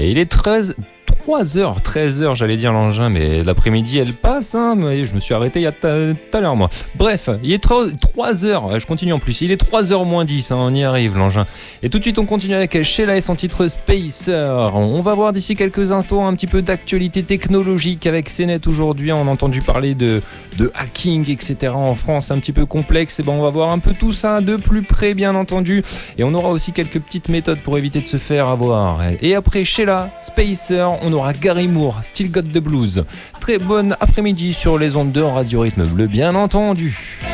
Et il est 3h, 13h, j'allais dire l'engin, mais l'après-midi elle passe, hein, mais je me suis arrêté il y a tout à l'heure moi. Bref, il est 3h, je continue en plus, il est 3h moins 10, hein, on y arrive l'engin. Et tout de suite on continue avec Sheila et son titre Spacer. On va voir d'ici quelques instants un petit peu d'actualité technologique avec CNET aujourd'hui. On a entendu parler de hacking, etc. en France, un petit peu complexe. Et ben on va voir un peu tout ça de plus près, bien entendu. Et on aura aussi quelques petites méthodes pour éviter de se faire avoir. Et après Sheila, Spacer, on aura Gary Moore, Still Got the Blues. Très bonne après-midi sur les ondes de Radio Rythme Bleu, bien entendu.